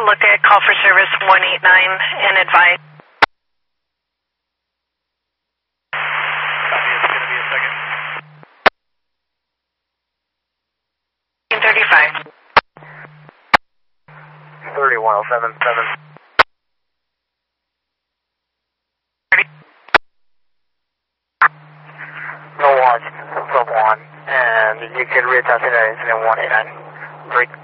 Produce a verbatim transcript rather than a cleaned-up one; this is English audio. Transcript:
look at call for service one eight nine and advise. thirty-five. thirty-one oh seven seven. No watch, sub one, and you can reattach to incident one eight nine. Break.